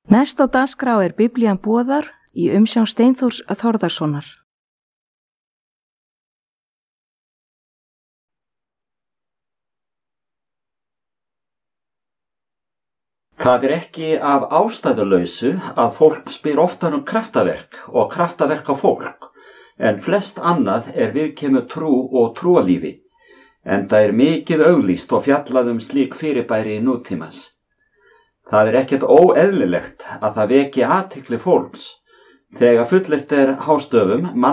Næst á dagskrá Biblían boðar í umsjón Steinþórs Þórðarsonar. Það ekki af ástæðulausu að fólk spyr oftar kraftaverk og kraftaverk á fólk, en flest annað viðkemur trú og trúalífi, enda mikið auglýst og fjallað slík fyrirbæri nútímans. Það ekkert óeðlilegt að það veki athygli fólks þegar fullyrt hástöfum